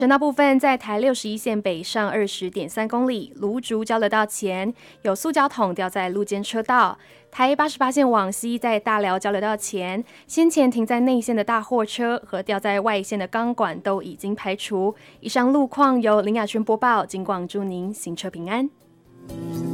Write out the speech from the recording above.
省道部分，在台61线北上20.3公里，芦竹交流道前有塑胶桶掉在路肩车道；台88线往西，在大寮交流道前，先前停在内线的大货车和掉在外线的钢管都已经排除。以上路况由林雅轩播报，警广祝您行车平安。